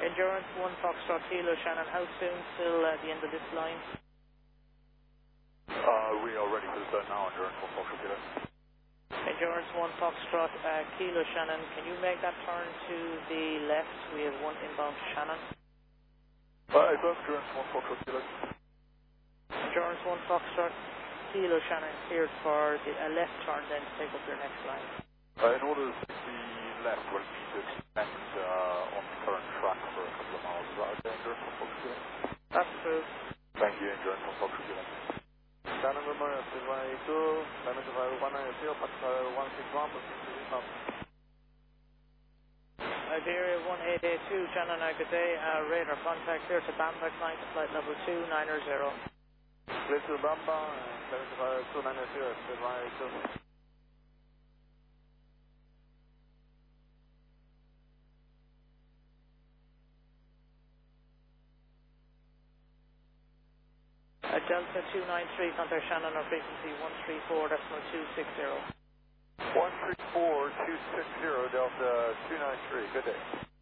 Endurance 1 Foxtrot Kilo Shannon, how soon till the end of this line? We are ready for the turn now, Endurance 1 Foxtrot Kilo. Endurance 1 Foxtrot Kilo Shannon, can you make that turn to the left? We have one inbound to Shannon. Endurance 1 Foxtrot Kilo. Endurance 1 Foxtrot Kilo Shannon, cleared for a left turn then to take up your next line. In order to the left, we'll need to extend on the current track for a couple of miles. Is that okay, Endurance 1 Foxtrot Kilo? That's approved. Thank you, Endurance 1 Foxtrot Kilo. Shannon Romeo, Silver 82, diameter 190, Pacifier 161, proceed to Iberia 1882, Shannon, good day. Radar contact here to Bamback line to flight level 290. Clear to Bamba, diameter 290, Silver 82. Delta 293, contact Shannon on frequency 134.260. 134.260, Delta 293, good day.